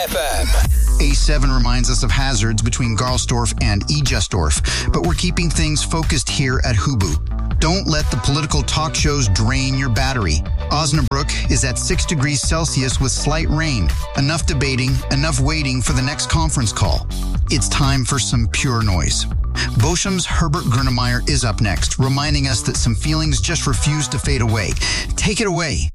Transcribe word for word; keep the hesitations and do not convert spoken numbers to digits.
F M. A seven reminds us of hazards between Garlsdorf and Egestorf, but we're keeping things focused here at Hubu. Don't let the political talk shows drain your battery. Osnabrück is at six degrees Celsius with slight rain. Enough debating, enough waiting for the next conference call. It's time for some pure noise. Bochum's Herbert Grönemeyer is up next, reminding us that some feelings just refuse to fade away. Take it away.